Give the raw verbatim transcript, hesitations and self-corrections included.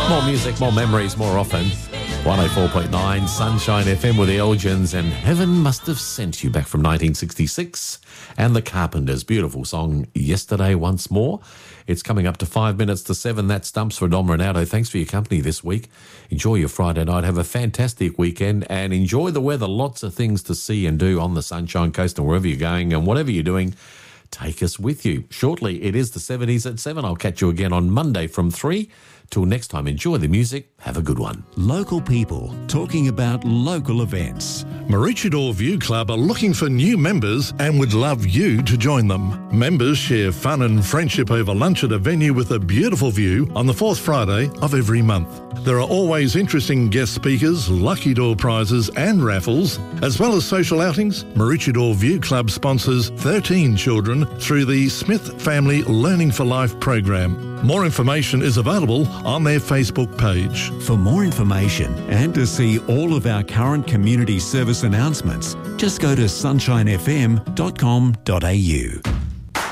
More music, more memories, more often. one oh four point nine Sunshine F M with the Elgins and Heaven Must Have Sent You, back from nineteen sixty-six. And the Carpenters, beautiful song, Yesterday Once More. It's coming up to five minutes to seven. That stumps for Dom Ronaldo. Thanks for your company this week. Enjoy your Friday night. Have a fantastic weekend and enjoy the weather. Lots of things to see and do on the Sunshine Coast and wherever you're going, and whatever you're doing, take us with you. Shortly, it is the seventies at seven. I'll catch you again on Monday from three. Till next time, enjoy the music. Have a good one. Local people talking about local events. Maroochydore View Club are looking for new members and would love you to join them. Members share fun and friendship over lunch at a venue with a beautiful view on the fourth Friday of every month. There are always interesting guest speakers, lucky door prizes and raffles, as well as social outings. Maroochydore View Club sponsors thirteen children through the Smith Family Learning for Life program. More information is available on their Facebook page. For more information and to see all of our current community service announcements, just go to sunshine f m dot com dot a u.